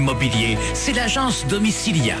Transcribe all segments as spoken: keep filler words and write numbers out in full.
Immobilier, c'est l'agence Domicilia.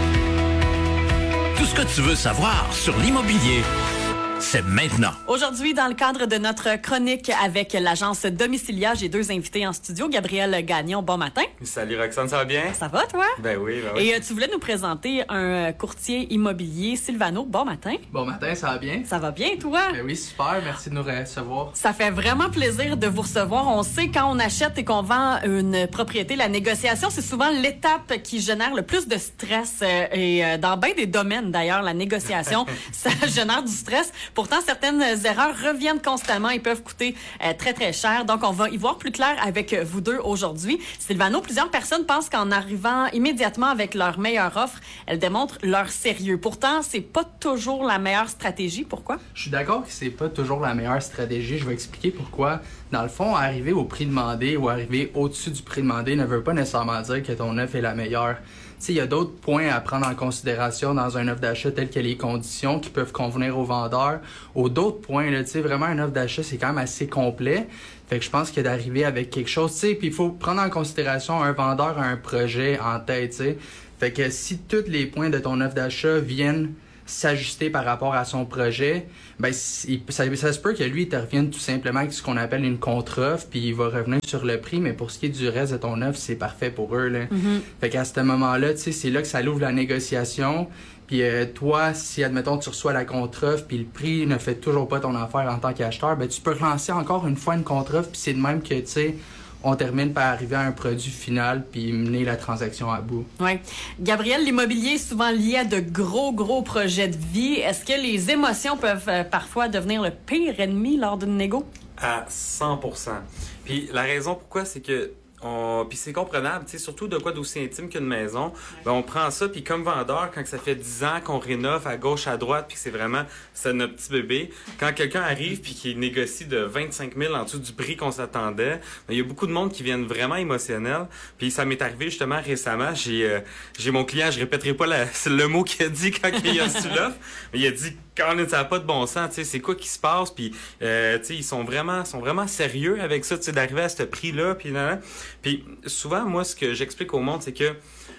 Tout ce que tu veux savoir sur l'immobilier, c'est maintenant. Aujourd'hui, dans le cadre de notre chronique avec l'agence Domicilia, j'ai deux invités en studio. Gabriel Gagnon, bon matin. Salut Roxane, ça va bien? Ça va, toi? Ben oui, ben oui. Et euh, tu voulais nous présenter un courtier immobilier, Sylvano. Bon matin. Bon matin, ça va bien? Ça va bien, toi? Ben oui, super. Merci de nous recevoir. Ça fait vraiment plaisir de vous recevoir. On sait quand on achète et qu'on vend une propriété, la négociation, c'est souvent l'étape qui génère le plus de stress. Euh, et euh, dans bien des domaines, d'ailleurs, la négociation, ça génère du stress. Pourtant, certaines erreurs reviennent constamment et peuvent coûter euh, très, très cher. Donc, on va y voir plus clair avec vous deux aujourd'hui. Sylvano, plusieurs personnes pensent qu'en arrivant immédiatement avec leur meilleure offre, elles démontrent leur sérieux. Pourtant, c'est pas toujours la meilleure stratégie. Pourquoi? Je suis d'accord que c'est pas toujours la meilleure stratégie. Je vais expliquer pourquoi. Dans le fond, arriver au prix demandé ou arriver au-dessus du prix demandé ne veut pas nécessairement dire que ton offre est la meilleure. Tu sais, il y a d'autres points à prendre en considération dans une offre d'achat, telles que les conditions qui peuvent convenir au vendeur. Ou d'autres points, là, tu sais, vraiment, une offre d'achat, c'est quand même assez complet. Fait que je pense que d'arriver avec quelque chose, tu sais, puis il faut prendre en considération un vendeur a un projet en tête, tu sais. Fait que si tous les points de ton offre d'achat viennent s'ajuster par rapport à son projet, ben il, ça, ça se peut que lui, il te revienne tout simplement avec ce qu'on appelle une contre-offre, puis il va revenir sur le prix, mais pour ce qui est du reste de ton offre, c'est parfait pour eux, là. Mm-hmm. Fait qu'à ce moment-là, tu sais, c'est là que ça ouvre la négociation, puis euh, toi, si, admettons, tu reçois la contre-offre, puis le prix ne fait toujours pas ton affaire en tant qu'acheteur, ben tu peux relancer encore une fois une contre-offre, puis c'est de même que, tu sais, on termine par arriver à un produit final puis mener la transaction à bout. Oui. Gabriel, l'immobilier est souvent lié à de gros, gros projets de vie. Est-ce que les émotions peuvent euh, parfois devenir le pire ennemi lors d'une négo? À cent pour cent. Puis la raison pourquoi, c'est que On... Puis c'est comprenable, tu sais, surtout de quoi d'aussi intime qu'une maison. Ben, on prend ça, puis comme vendeur, quand ça fait dix ans qu'on rénove à gauche, à droite, puis que c'est vraiment c'est notre petit bébé, quand quelqu'un arrive puis qu'il négocie de vingt-cinq mille en dessous du prix qu'on s'attendait, ben, il y a beaucoup de monde qui viennent vraiment émotionnels. Puis ça m'est arrivé justement récemment, j'ai euh, j'ai mon client, je répéterai pas la, le mot qu'il a dit quand il a su l'offre, mais il a dit quand ça n'a pas de bon sens, tu sais, c'est quoi qui se passe, puis euh, tu sais, ils sont vraiment sont vraiment sérieux avec ça, tu sais, d'arriver à ce prix-là, puis là, puis souvent, moi, ce que j'explique au monde, c'est que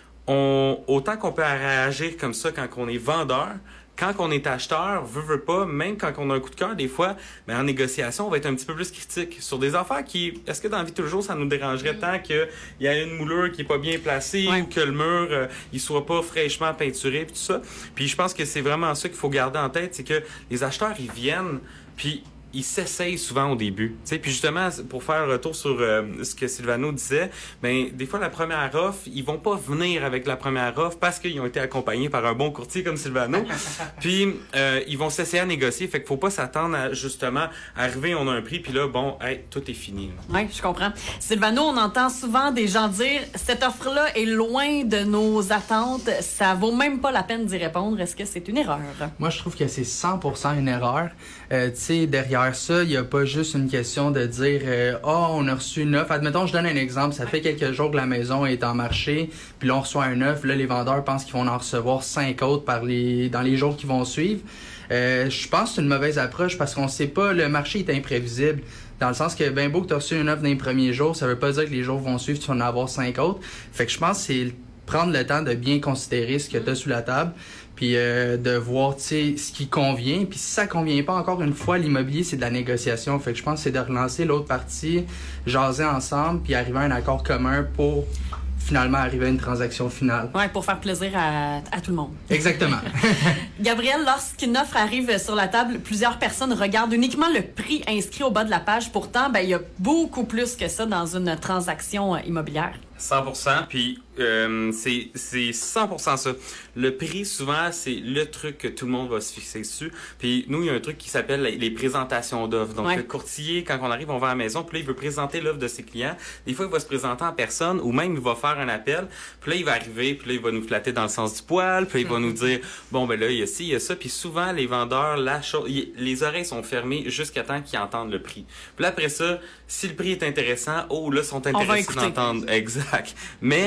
on, autant qu'on peut réagir comme ça quand on est vendeur, quand on est acheteur, veut, veut pas, même quand on a un coup de cœur, des fois, ben, en négociation, on va être un petit peu plus critique sur des affaires qui, est-ce que dans la vie de tous les jours, ça nous dérangerait tant qu'il y a une moulure qui est pas bien placée, ouais, ou que le mur, euh, il soit pas fraîchement peinturé, puis tout ça. Puis je pense que c'est vraiment ça qu'il faut garder en tête, c'est que les acheteurs, ils viennent, puis ils s'essayent souvent au début. Tu sais, puis justement, pour faire un retour sur euh, ce que Sylvano disait, ben des fois, la première offre, ils vont pas venir avec la première offre parce qu'ils ont été accompagnés par un bon courtier comme Sylvano. Puis, euh, ils vont s'essayer à négocier. Fait qu'il faut pas s'attendre à, justement, arriver, on a un prix, puis là, bon, hey, tout est fini. Oui, je comprends. Sylvano, on entend souvent des gens dire, cette offre-là est loin de nos attentes. Ça vaut même pas la peine d'y répondre. Est-ce que c'est une erreur? Moi, je trouve que c'est cent pour cent une erreur. Euh, tu sais, derrière ça, il n'y a pas juste une question de dire euh, « Ah, oh, on a reçu une offre. » Admettons, je donne un exemple. Ça fait quelques jours que la maison est en marché, puis là, on reçoit une offre. Là, les vendeurs pensent qu'ils vont en recevoir cinq autres par les... dans les jours qui vont suivre. Euh, je pense que c'est une mauvaise approche parce qu'on sait pas, le marché est imprévisible. Dans le sens que ben beau que tu as reçu une offre dans les premiers jours, ça veut pas dire que les jours vont suivre, tu vas en avoir cinq autres. Fait que je pense que c'est prendre le temps de bien considérer ce que tu as sous la table, puis euh, de voir, tu sais, ce qui convient. Puis si ça convient pas, encore une fois, l'immobilier, c'est de la négociation. Fait que je pense que c'est de relancer l'autre partie, jaser ensemble, puis arriver à un accord commun pour finalement arriver à une transaction finale. Oui, pour faire plaisir à, à tout le monde. Exactement. Gabriel, lorsqu'une offre arrive sur la table, plusieurs personnes regardent uniquement le prix inscrit au bas de la page. Pourtant, ben, il y a beaucoup plus que ça dans une transaction immobilière. cent pour cent, puis euh, c'est c'est cent pour cent ça. Le prix, souvent, c'est le truc que tout le monde va se fixer dessus. Puis nous, il y a un truc qui s'appelle les présentations d'offres. Donc, ouais, le courtier, quand on arrive, on va à la maison, puis là, il veut présenter l'offre de ses clients. Des fois, il va se présenter en personne, ou même, il va faire un appel. Puis là, il va arriver, puis là, il va nous flatter dans le sens du poil, puis là, il va nous dire, bon, ben là, il y a ci, il y a ça. Puis souvent, les vendeurs, la chose, les oreilles sont fermées jusqu'à temps qu'ils entendent le prix. Puis là, après ça, si le prix est intéressant, oh, là, ils sont intéressés d'entendre. Exact. Mais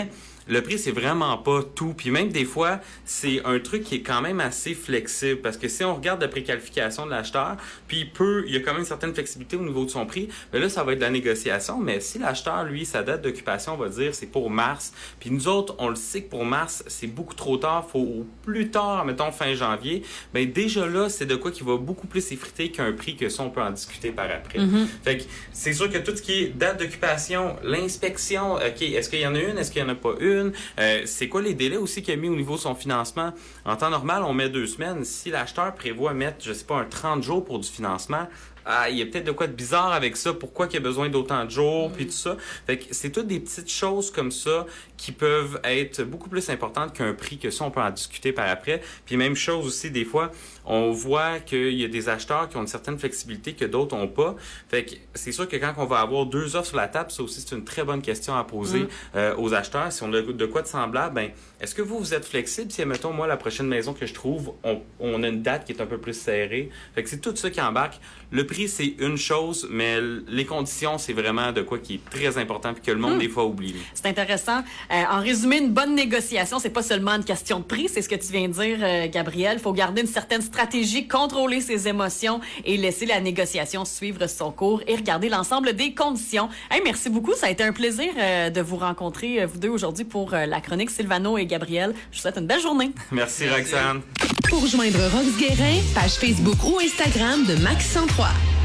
le prix, c'est vraiment pas tout. Puis même des fois, c'est un truc qui est quand même assez flexible. Parce que si on regarde la préqualification de l'acheteur, puis il peut, il y a quand même une certaine flexibilité au niveau de son prix, mais là, ça va être de la négociation. Mais si l'acheteur, lui, sa date d'occupation, on va dire, c'est pour mars. Puis nous autres, on le sait que pour mars, c'est beaucoup trop tard. Faut au plus tard, mettons fin janvier. Ben déjà là, c'est de quoi qui va beaucoup plus effriter qu'un prix que ça, on peut en discuter par après. Mm-hmm. Fait que c'est sûr que tout ce qui est date d'occupation, l'inspection, OK, est-ce qu'il y en a une, est-ce qu'il y en a pas une? Euh, c'est quoi les délais aussi qu'il a mis au niveau de son financement? En temps normal, on met deux semaines. Si l'acheteur prévoit mettre, je sais pas, un trente jours pour du financement, ah, il y a peut-être de quoi de bizarre avec ça. Pourquoi qu'il y a besoin d'autant de jours, puis tout ça. Fait que c'est toutes des petites choses comme ça qui peuvent être beaucoup plus importantes qu'un prix, que ça, on peut en discuter par après. Puis même chose aussi, des fois, on voit qu'il y a des acheteurs qui ont une certaine flexibilité que d'autres n'ont pas. Fait que c'est sûr que quand on va avoir deux offres sur la table, ça aussi, c'est une très bonne question à poser mmh. euh, aux acheteurs. Si on a de quoi de semblable, ben est-ce que vous, vous êtes flexible si, mettons, moi, la prochaine maison que je trouve, on, on a une date qui est un peu plus serrée. Fait que c'est tout ça qui embarque. Le prix, c'est une chose, mais les conditions, c'est vraiment de quoi qui est très important et que le monde, mmh. des fois, oublie. C'est intéressant. Euh, en résumé, une bonne négociation, c'est pas seulement une question de prix, c'est ce que tu viens de dire, euh, Gabriel. Il faut garder une certaine stratégie, contrôler ses émotions et laisser la négociation suivre son cours et regarder l'ensemble des conditions. Hey, merci beaucoup. Ça a été un plaisir euh, de vous rencontrer, euh, vous deux, aujourd'hui, pour euh, la chronique Sylvano et Gabriel. Je vous souhaite une belle journée. Merci, Merci. Roxane. Pour rejoindre Rox Guérin, page Facebook ou Instagram de Max cent trois.